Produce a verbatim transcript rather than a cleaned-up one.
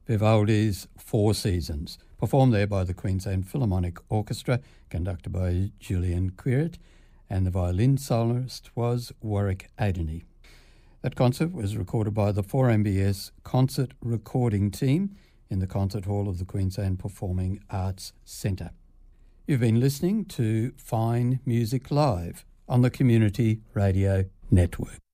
Vivaldi's Four Seasons, performed there by the Queensland Philharmonic Orchestra, conducted by Julian Quirret, and the violin soloist was Warwick Adeney. That concert was recorded by the four M B S Concert Recording Team in the Concert Hall of the Queensland Performing Arts Centre. You've been listening to Fine Music Live on the Community Radio Network.